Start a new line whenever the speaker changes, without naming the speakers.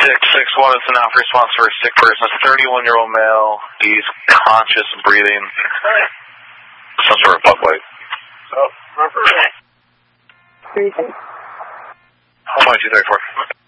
661 is an alpha response for a sick person. A 31-year-old male. He's conscious and breathing. Some sort of butt light.
Oh, remember?
3-6. How much you there for?